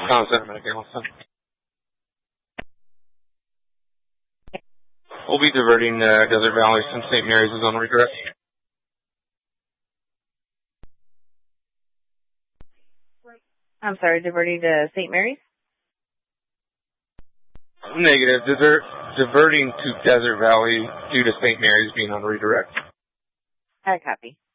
Center Medicare. We'll be diverting Desert Valley since St. Mary's is on redirect. I'm sorry, diverting to St. Mary's? Negative. Diverting to Desert Valley due to St. Mary's being on redirect. I copy.